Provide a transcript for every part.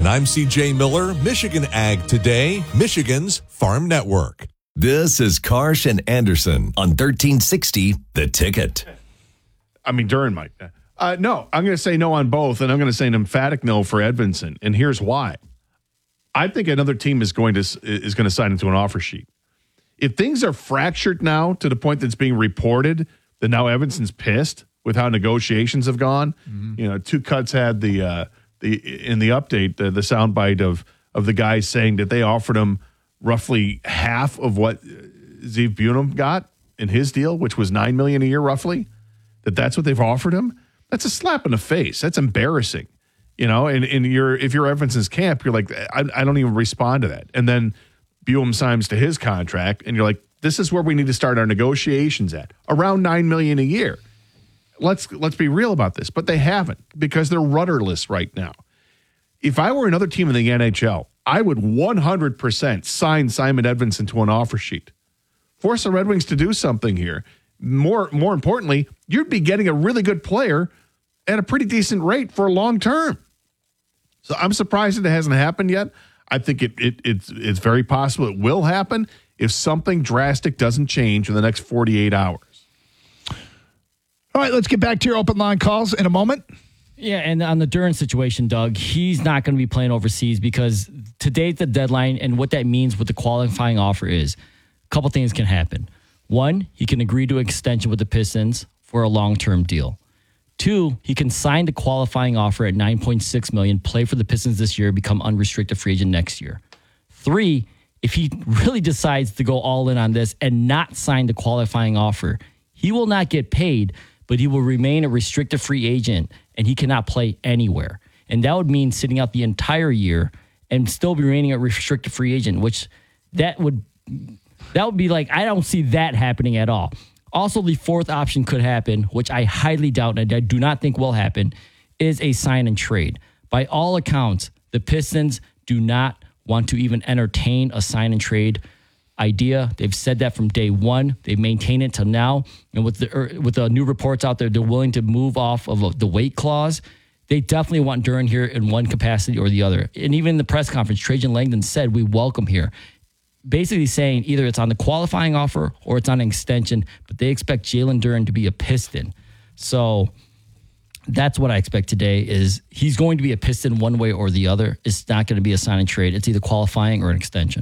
I'm CJ Miller, Michigan Ag Today, Michigan's Farm Network. This is Karsh and Anderson on 1360 The Ticket. I mean, Duren might. No, I'm going to say no on both, and I'm going to say an emphatic no for Edvinson, and here's why. I think another team is going to sign into an offer sheet. If things are fractured now to the point that's being reported that now Edvinson's pissed with how negotiations have gone. Mm-hmm. Two Cuts had in the update the soundbite of the guys saying that they offered him roughly half of what Zeev Bunim got in his deal, which was $9 million a year roughly. That's what they've offered him. That's a slap in the face. That's embarrassing. And if you're Edvinson's camp, you're like, I don't even respond to that. And then Buim signs to his contract, and you're like, this is where we need to start our negotiations at, around $9 million a year. Let's be real about this, but they haven't because they're rudderless right now. If I were another team in the NHL, I would 100% sign Simon Edvinsson to an offer sheet. Force the Red Wings to do something here. More importantly, you'd be getting a really good player at a pretty decent rate for a long term. So I'm surprised it hasn't happened yet. I think it's very possible it will happen if something drastic doesn't change in the next 48 hours. All right, let's get back to your open line calls in a moment. Yeah, and on the Duren situation, Doug, he's not going to be playing overseas because today the deadline and what that means with the qualifying offer is a couple things can happen. One, he can agree to an extension with the Pistons for a long-term deal. Two, he can sign the qualifying offer at $9.6 million, play for the Pistons this year, become unrestricted free agent next year. Three, if he really decides to go all in on this and not sign the qualifying offer, he will not get paid, but he will remain a restricted free agent and he cannot play anywhere. And that would mean sitting out the entire year and still be remaining a restricted free agent, which that would be like, I don't see that happening at all. Also, the fourth option could happen, which I highly doubt and I do not think will happen, is a sign and trade. By all accounts, the Pistons do not want to even entertain a sign and trade idea. They've said that from day one. They've maintained it till now. And with the new reports out there, they're willing to move off of the weight clause. They definitely want Duren here in one capacity or the other. And even in the press conference, Trajan Langdon said, we welcome here. Basically saying either it's on the qualifying offer or it's on an extension, but they expect Jalen Duren to be a Piston. So that's what I expect today is he's going to be a Piston one way or the other. It's not going to be a sign and trade. It's either qualifying or an extension.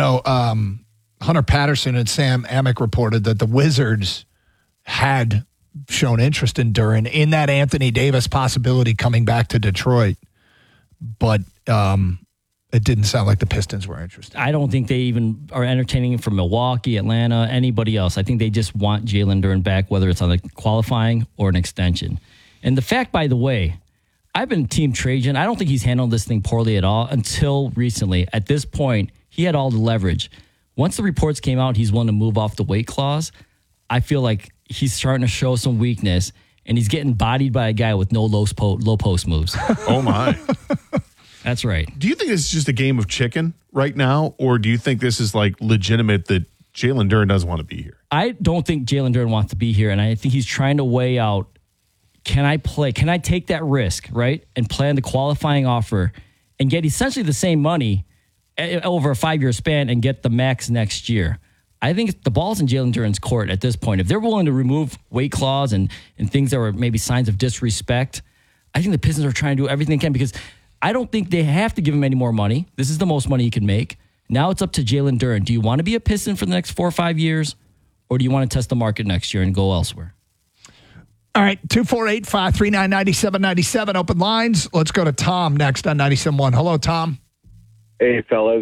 Hunter Patterson and Sam Amick reported that the Wizards had shown interest in Duren in that Anthony Davis possibility coming back to Detroit. But it didn't sound like the Pistons were interested. I don't think they even are entertaining it from Milwaukee, Atlanta, anybody else. I think they just want Jalen Duren back, whether it's on the qualifying or an extension. And the fact, by the way, I've been Team Trajan. I don't think he's handled this thing poorly at all until recently. At this point, he had all the leverage. Once the reports came out, he's willing to move off the weight clause. I feel like he's starting to show some weakness, and he's getting bodied by a guy with no low post moves. Oh, my. That's right. Do you think this is just a game of chicken right now, or do you think this is like legitimate that Jalen Duren doesn't want to be here? I don't think Jalen Duren wants to be here, and I think he's trying to weigh out, can I play? Can I take that risk, right, and play on the qualifying offer and get essentially the same money over a 5-year span and get the max next year? I think the ball's in Jalen Duren's court at this point. If they're willing to remove weight clause and things that were maybe signs of disrespect, I think the Pistons are trying to do everything they can because I don't think they have to give him any more money. This is the most money he can make. Now it's up to Jalen Duren. Do you want to be a Piston for the next 4 or 5 years, or do you want to test the market next year and go elsewhere? All right, 248-539-9797, open lines. Let's go to Tom next on 97.1. Hello, Tom. Hey, fellas.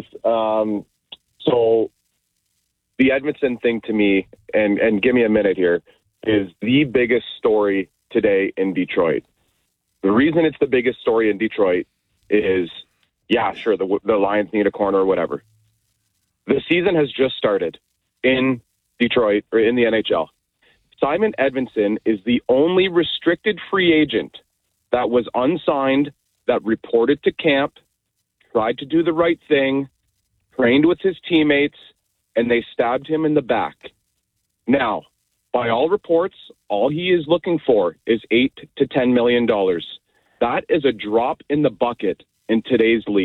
So the Edvinsson thing to me, and give me a minute here, is the biggest story today in Detroit. The reason it's the biggest story in Detroit is, yeah, sure, the Lions need a corner or whatever. The season has just started in Detroit or in the NHL. Simon Edvinsson is the only restricted free agent that was unsigned, that reported to camp, tried to do the right thing, trained with his teammates, and they stabbed him in the back. Now, by all reports, all he is looking for is $8 to $10 million. That is a drop in the bucket in today's league.